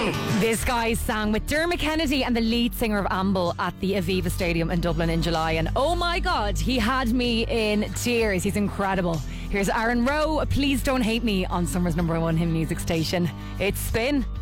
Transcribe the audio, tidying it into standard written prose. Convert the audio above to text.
This guy sang with Dermot Kennedy and the lead singer of Amble at the Aviva Stadium in Dublin in July, and oh my god, he had me in tears. He's incredible. Here's Aaron Rowe, Please Don't Hate Me, on Summer's #1 hit music station. It's Spin.